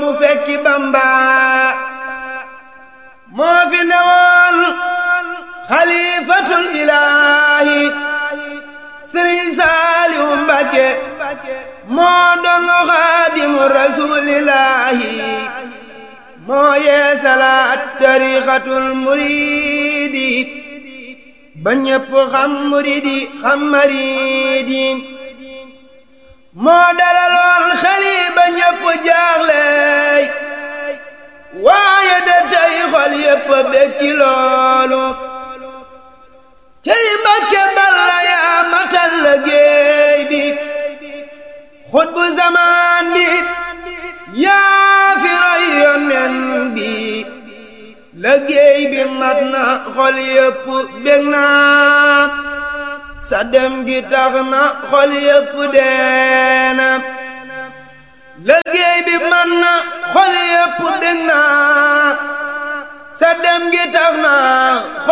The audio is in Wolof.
fekki Bamba moo fi newoon xalifatul ilaahi Sëriñ Saaliw Mbakke moo doon xaadimu rasuulillaahi moo yeesalaat tariixatul muriidi ba ñépp xam muriidi xam mariidi moo dalaloon xeli ba ñépp jaaxleey waaye de tey xol yépp bekki loolu cey Mbakke Balla yaa matal liggéey bi xutbu zamaan bi yaa fi roy yonen bi liggéey bi mat na xol yépp bég na sa dem gi tax na xol yépp deena liggéey bi mat na xol yépp bég na sa dem gi tax na